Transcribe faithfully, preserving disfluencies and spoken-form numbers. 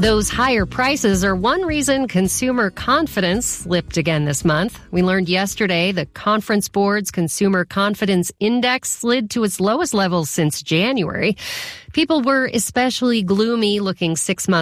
Those higher prices are one reason consumer confidence slipped again this month. We learned yesterday the Conference Board's Consumer Confidence Index slid to its lowest levels since January. People were especially gloomy looking six months